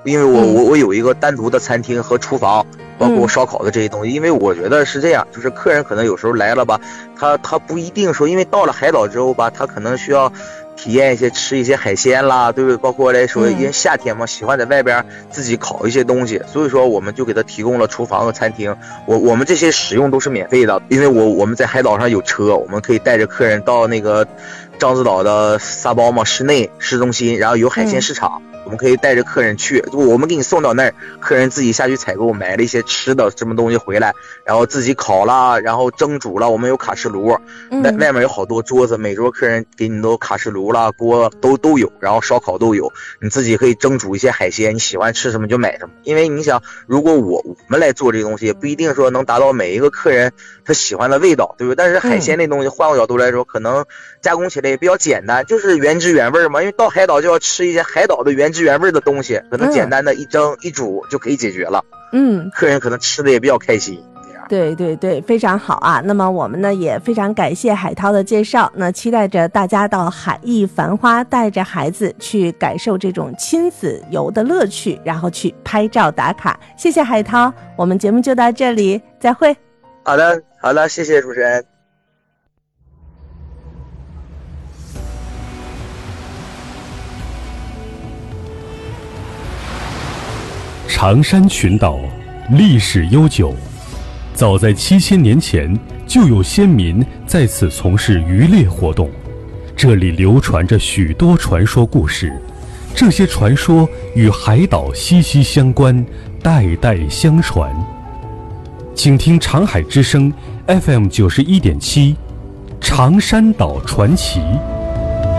因为我有一个单独的餐厅和厨房，包括烧烤的这些东西。因为我觉得是这样，就是客人可能有时候来了吧，他不一定说，因为到了海岛之后吧，他可能需要体验一些吃一些海鲜啦，对不对？包括来说，因为夏天嘛，喜欢在外边自己烤一些东西，所以说我们就给他提供了厨房和餐厅。我们这些使用都是免费的，因为我们在海岛上有车，我们可以带着客人到那个獐子岛的撒包嘛市中心，然后有海鲜市场。我们可以带着客人去，我们给你送到那儿，客人自己下去采购，买了一些吃的什么东西回来，然后自己烤啦，然后蒸煮了。我们有卡式炉，外面有好多桌子，每桌客人给你都卡式炉啦，锅都有，然后烧烤都有，你自己可以蒸煮一些海鲜，你喜欢吃什么就买什么。因为你想，如果我们来做这个东西，也不一定说能达到每一个客人他喜欢的味道，对不对？但是海鲜那东西，换个角度来说，可能加工起来也比较简单，就是原汁原味嘛。因为到海岛就要吃一些海岛的原汁原味的东西，可能简单的一蒸一煮就可以解决了。客人可能吃的也比较开心。 对对对，非常好啊。那么我们呢也非常感谢海涛的介绍，那期待着大家到海逸繁花，带着孩子去感受这种亲子游的乐趣，然后去拍照打卡。谢谢海涛，我们节目就到这里，再会。 好的，谢谢主持人。 长山群岛历史悠久，早在7000年前就有先民在此从事渔猎活动，这里流传着许多传说故事，这些传说与海岛息息相关，代代相传。请听长海之声 FM91.7，长山岛传奇。